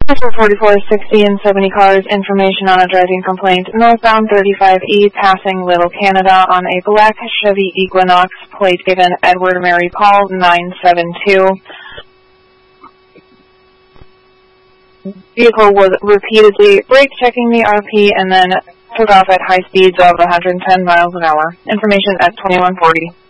For 44, 60, and 70 cars, information on a driving complaint. Northbound 35E, passing Little Canada on a black Chevy Equinox, plate given Edward Mary Paul 972. Vehicle was repeatedly brake checking the RP and then took off at high speeds of 110 miles an hour. Information at 2140.